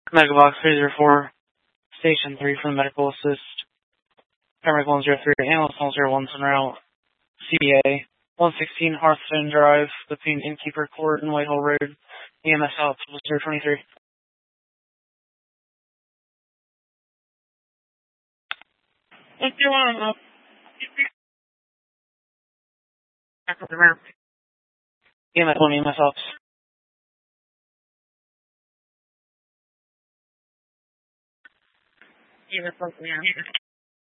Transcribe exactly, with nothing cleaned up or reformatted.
Megabox three zero four, Station three for the medical assist. Paramedic one zero three, Ambulance one zero one en route. C B A one sixteen Hearthstone Drive, between Innkeeper Court and Whitehall Road. E M S out zero twenty-three. Let's do one up. E M S one, E M S ops. E M S one, yeah.